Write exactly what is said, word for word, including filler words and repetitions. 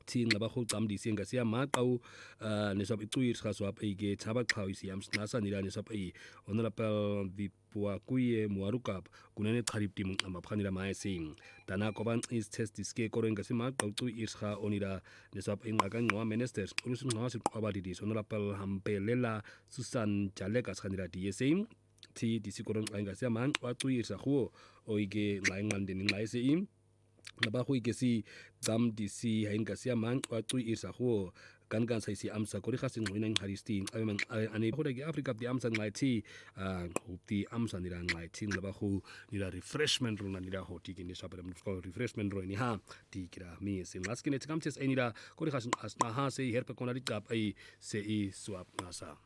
thi ngaba go camdisi ngasiya maqau neswap icuir swap ike thaba xhaw isiyam sinasa nila neswap i honorable vipua kuye muarukap kunene qharip tim amaphanila maesing dana koban is test diske koro ngasimaqau cu irha onila neswap inqaka ngwa ministers ulusinqwa siqwabadidi honorable hampelela Susan Jaleka sanila dsm thi disikoron ngasiya man wacu irha go oike nqainqandeni nqaise ngaba go ikesi tsam disi hainga sia man wacu irsa go kan kan sa isi amsa kori ga singqina ngaristi amen ani go ke Africa di amsa ngaithi upti amsa nila ngaithi ngaba go nila refreshment rona nila hoti ke ni sabra mfo refreshment ro ni ha ti kira mi singaskine tkamtes enila kori ga asna ha se herpe kona di tap ai se i swap nasa